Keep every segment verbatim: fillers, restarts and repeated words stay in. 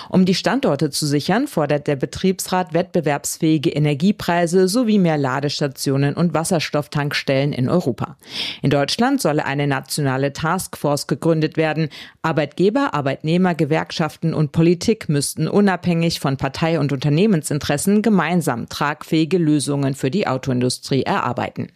Um die Standorte zu sichern, fordert der Betriebsrat wettbewerbsfähige Energiepreise sowie mehr Ladestationen und Wasserstofftankstellen in Europa. In Deutschland solle eine nationale Taskforce gegründet werden. Arbeitgeber, Arbeitnehmer, Gewerkschaften und Politik müssten unabhängig von Partei- und Unternehmensinteressen gemeinsam tragfähige Lösungen für die Autoindustrie erarbeiten.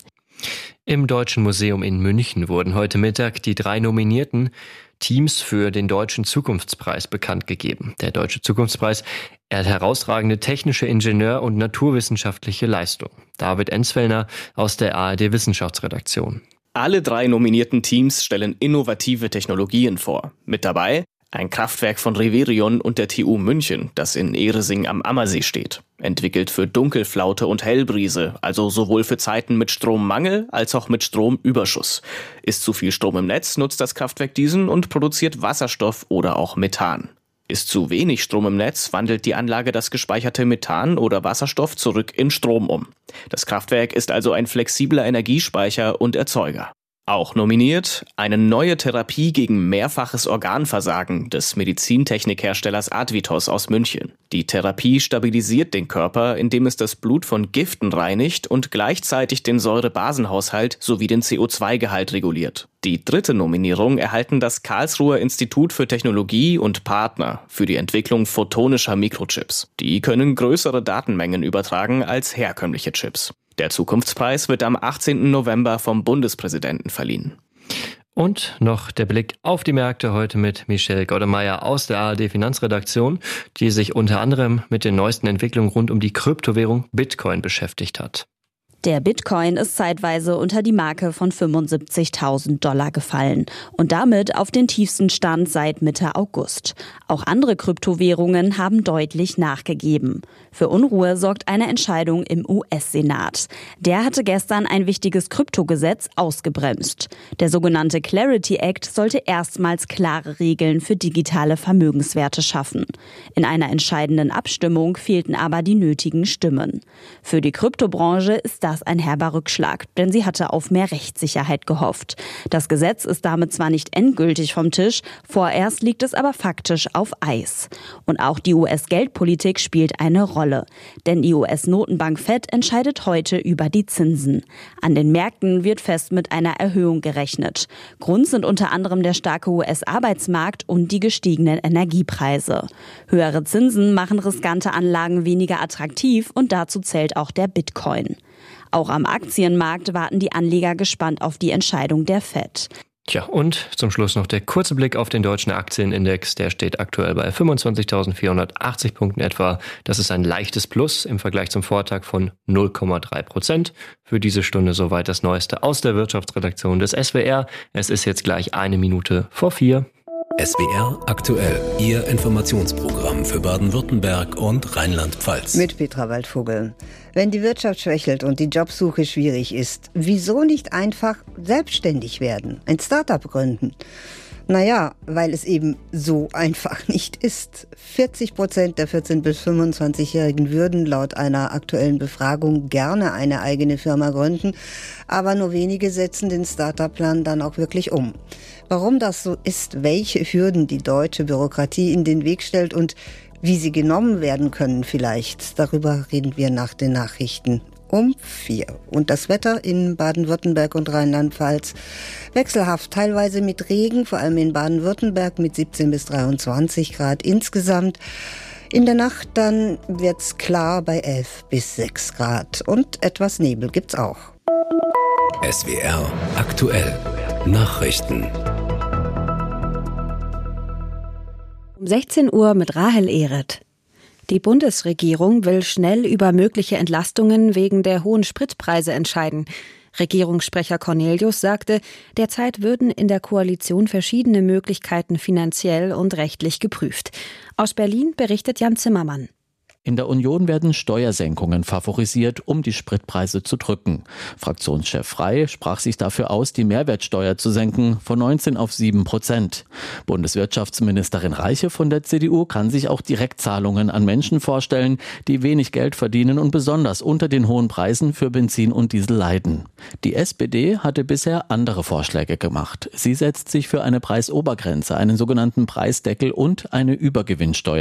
Im Deutschen Museum in München wurden heute Mittag die drei nominierten Teams für den Deutschen Zukunftspreis bekannt gegeben. Der Deutsche Zukunftspreis ehrt herausragende technische Ingenieur- und naturwissenschaftliche Leistung. David Enzfellner aus der A R D-Wissenschaftsredaktion. Alle drei nominierten Teams stellen innovative Technologien vor. Mit dabei ein Kraftwerk von Reverion und der T U München, das in Ehresing am Ammersee steht. Entwickelt für Dunkelflaute und Hellbrise, also sowohl für Zeiten mit Strommangel als auch mit Stromüberschuss. Ist zu viel Strom im Netz, nutzt das Kraftwerk diesen und produziert Wasserstoff oder auch Methan. Ist zu wenig Strom im Netz, wandelt die Anlage das gespeicherte Methan oder Wasserstoff zurück in Strom um. Das Kraftwerk ist also ein flexibler Energiespeicher und Erzeuger. Auch nominiert eine neue Therapie gegen mehrfaches Organversagen des Medizintechnikherstellers Advitos aus München. Die Therapie stabilisiert den Körper, indem es das Blut von Giften reinigt und gleichzeitig den Säurebasenhaushalt sowie den C O zwei Gehalt reguliert. Die dritte Nominierung erhalten das Karlsruher Institut für Technologie und Partner für die Entwicklung photonischer Mikrochips. Die können größere Datenmengen übertragen als herkömmliche Chips. Der Zukunftspreis wird am achtzehnten November vom Bundespräsidenten verliehen. Und noch der Blick auf die Märkte heute mit Michelle Gaudemeyer aus der A R D-Finanzredaktion, die sich unter anderem mit den neuesten Entwicklungen rund um die Kryptowährung Bitcoin beschäftigt hat. Der Bitcoin ist zeitweise unter die Marke von fünfundsiebzigtausend Dollar gefallen und damit auf den tiefsten Stand seit Mitte August. Auch andere Kryptowährungen haben deutlich nachgegeben. Für Unruhe sorgt eine Entscheidung im U S-Senat. Der hatte gestern ein wichtiges Kryptogesetz ausgebremst. Der sogenannte Clarity Act sollte erstmals klare Regeln für digitale Vermögenswerte schaffen. In einer entscheidenden Abstimmung fehlten aber die nötigen Stimmen. Für die Kryptobranche ist das ein herber Rückschlag, denn sie hatte auf mehr Rechtssicherheit gehofft. Das Gesetz ist damit zwar nicht endgültig vom Tisch, vorerst liegt es aber faktisch auf Eis. Und auch die U S-Geldpolitik spielt eine Rolle. Denn die U S-Notenbank Fed entscheidet heute über die Zinsen. An den Märkten wird fest mit einer Erhöhung gerechnet. Grund sind unter anderem der starke U S-Arbeitsmarkt und die gestiegenen Energiepreise. Höhere Zinsen machen riskante Anlagen weniger attraktiv und dazu zählt auch der Bitcoin. Auch am Aktienmarkt warten die Anleger gespannt auf die Entscheidung der Fed. Tja, und zum Schluss noch der kurze Blick auf den deutschen Aktienindex. Der steht aktuell bei fünfundzwanzigtausendvierhundertachtzig Punkten etwa. Das ist ein leichtes Plus im Vergleich zum Vortag von null Komma drei Prozent. Für diese Stunde soweit das Neueste aus der Wirtschaftsredaktion des S W R. Es ist jetzt gleich eine Minute vor vier. S W R aktuell, Ihr Informationsprogramm für Baden-Württemberg und Rheinland-Pfalz. Mit Petra Waldvogel. Wenn die Wirtschaft schwächelt und die Jobsuche schwierig ist, wieso nicht einfach selbstständig werden, ein Start-up gründen? Naja, weil es eben so einfach nicht ist. vierzig Prozent der vierzehn- bis fünfundzwanzigjährigen würden laut einer aktuellen Befragung gerne eine eigene Firma gründen, aber nur wenige setzen den Start-up-Plan dann auch wirklich um. Warum das so ist, welche Hürden die deutsche Bürokratie in den Weg stellt und wie sie genommen werden können vielleicht, darüber reden wir nach den Nachrichten um vier. Und das Wetter in Baden-Württemberg und Rheinland-Pfalz wechselhaft, teilweise mit Regen, vor allem in Baden-Württemberg mit siebzehn bis dreiundzwanzig Grad insgesamt. In der Nacht dann wird's klar bei elf bis sechs Grad und etwas Nebel gibt's auch. S W R aktuell Nachrichten. Um sechzehn Uhr mit Rahel Ehret. Die Bundesregierung will schnell über mögliche Entlastungen wegen der hohen Spritpreise entscheiden. Regierungssprecher Cornelius sagte, derzeit würden in der Koalition verschiedene Möglichkeiten finanziell und rechtlich geprüft. Aus Berlin berichtet Jan Zimmermann. In der Union werden Steuersenkungen favorisiert, um die Spritpreise zu drücken. Fraktionschef Frey sprach sich dafür aus, die Mehrwertsteuer zu senken von neunzehn auf sieben Prozent. Bundeswirtschaftsministerin Reiche von der C D U kann sich auch Direktzahlungen an Menschen vorstellen, die wenig Geld verdienen und besonders unter den hohen Preisen für Benzin und Diesel leiden. Die S P D hatte bisher andere Vorschläge gemacht. Sie setzt sich für eine Preisobergrenze, einen sogenannten Preisdeckel und eine Übergewinnsteuer